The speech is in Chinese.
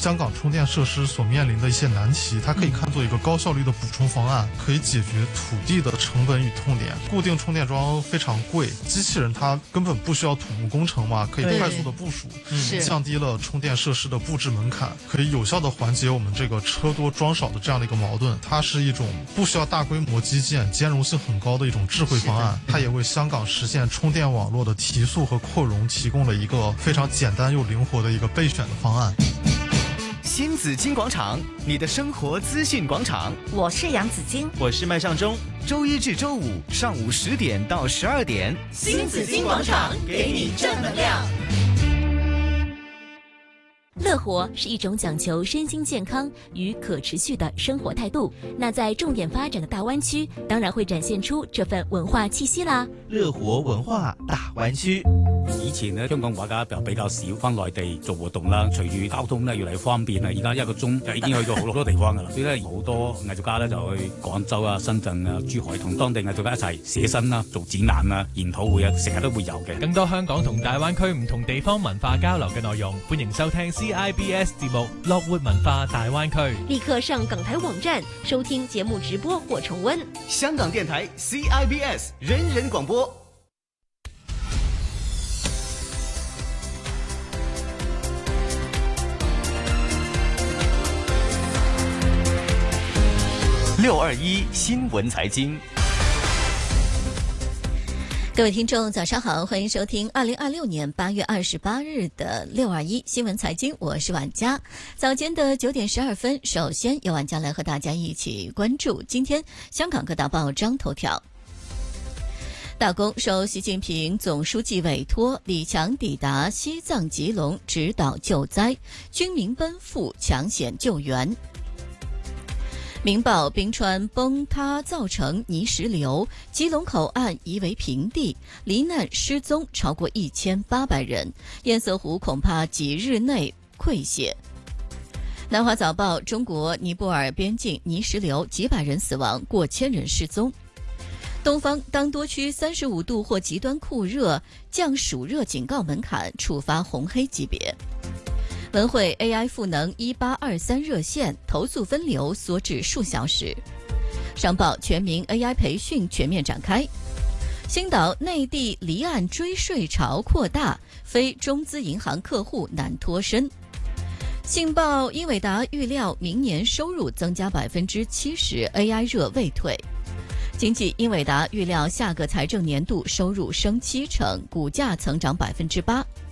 香港充电设施所面临的一些难题，它可以看作一个高效率的补充方案，可以解决土地的成本与痛点。固定充电桩非常贵，机器人它根本不需要土木工程嘛，可以快速的部署，降低了充电设施的布置门槛，可以有效的缓解我们这个车多桩少的这样的一个矛盾。它是一种不需要大规模基建、兼容性很高的一种智慧方案，它也为香港实现充电网络的提速和扩容提供了一个非常简单又灵活的一个备选的方案。 新紫金广场，你的生活资讯广场。 我是杨紫金， 我是麦尚中。 周一至周五上午10点到12点， 新紫金广场给你正能量。 乐活是一种讲求身心健康与可持续的生活态度，那在重点发展的大湾区，当然会展现出这份文化气息啦。 樂活文化大灣區。 以前咧，香港畫家比較少翻內地做活動啦。隨住交通咧越嚟越方便啦，而家1個鐘就已經去到好多地方噶啦。所以咧，好多藝術家咧就去廣州啊、深圳啊、珠海，同當地藝術家一齊寫生啦、做展覽啊、研討會啊，成日都會有嘅。 更多香港同大灣區唔同地方文化交流嘅內容，歡迎收聽 CIBS 節目《樂活文化大灣區》。 立刻上港台網站收聽節目直播或重溫。 香港電台 CIBS 人人廣播。621新闻财经， 各位听众早上好，欢迎收听2026年8月28日的621新闻财经，我是婉佳。早间的9点12分，首先由婉佳来和大家一起关注今天香港各大报章头条。大公受习近平总书记委托，李强抵达西藏吉隆指导救灾，军民奔赴抢险救援。明报冰川崩塌造成泥石流，基隆口岸夷为平地，罹难失踪超过1800人，堰塞湖恐怕几日内溃泄。南华早报中国尼泊尔边境泥石流，几百人死亡，过千人失踪。东方当多区35度或极端酷热，降暑热警告门槛，触发红黑级别。文汇 AI 赋能1823热线，投诉分流缩至数小时。商报全民 AI 培训全面展开。星岛内地离岸追税潮扩大，非中资银行客户难脱身。信报英伟达预料明年收入增加70%，AI 热未退。经济英伟达预料下个财政年度收入升7%，股价曾涨8%。